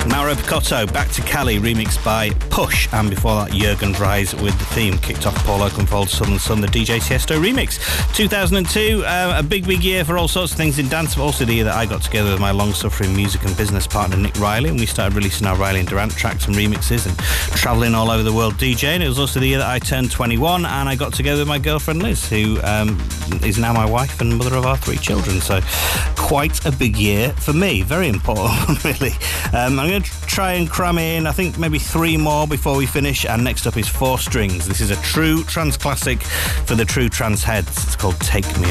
Mauro Picotto, Back to Cali, remixed by Push, and before that Jürgen Dreis with the theme. Kicked off Paul Oakenfold's Southern Sun, the DJ Tiesto remix. 2002, a big year for all sorts of things in dance, but also the year that I got together with my long-suffering music and business partner Nick Riley, and we started releasing our Riley and Durant tracks and remixes and travelling all over the world DJing. It was also the year that I turned 21 and I got together with my girlfriend Liz, who is now my wife and mother of our 3 children. So quite a big year for me, very important really. I'm going to try and cram in, I think, maybe 3 more before we finish, and next up is 4 Strings. This is a true trance classic for the true trance heads. It's called Take Me